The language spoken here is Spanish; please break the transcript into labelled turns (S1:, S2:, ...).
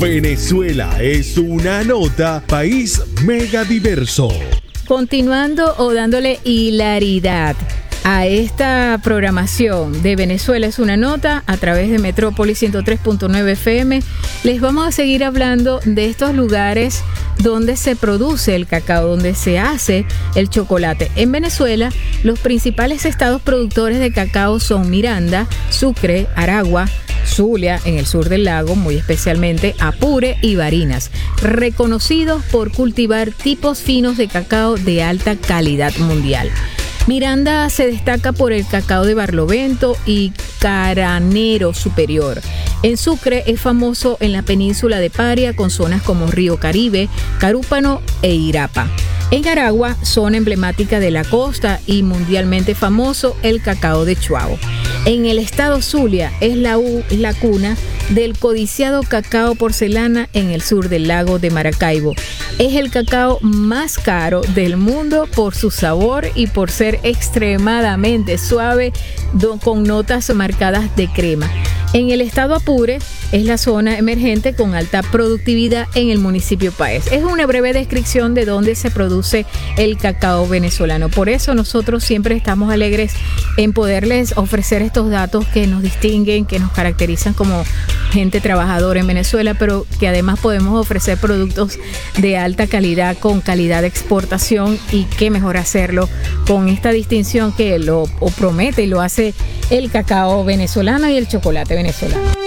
S1: Venezuela es una nota, país mega diverso.
S2: Continuando o dándole hilaridad a esta programación de Venezuela es una nota a través de Metrópolis 103.9 FM, les vamos a seguir hablando de estos lugares donde se produce el cacao, donde se hace el chocolate. En Venezuela, los principales estados productores de cacao son Miranda, Sucre, Aragua, Zulia, en el sur del lago, muy especialmente Apure y Barinas, reconocidos por cultivar tipos finos de cacao de alta calidad mundial. Miranda se destaca por el cacao de Barlovento y Caranero Superior. En Sucre es famoso en la península de Paria con zonas como Río Caribe, Carúpano e Irapa. En Aragua, zona emblemática de la costa y mundialmente famoso, el cacao de Chuao. En el estado Zulia es la cuna del codiciado cacao porcelana en el sur del lago de Maracaibo. Es el cacao más caro del mundo por su sabor y por ser extremadamente suave con notas marcadas de crema. En el estado Apure es la zona emergente con alta productividad en el municipio Páez. Es una breve descripción de dónde se produce el cacao venezolano. Por eso nosotros siempre estamos alegres en poderles ofrecer estos datos que nos distinguen, que nos caracterizan como gente trabajadora en Venezuela, pero que además podemos ofrecer productos de alta calidad con calidad de exportación, y qué mejor hacerlo con esta distinción que lo promete y lo hace el cacao venezolano y el chocolate venezolano.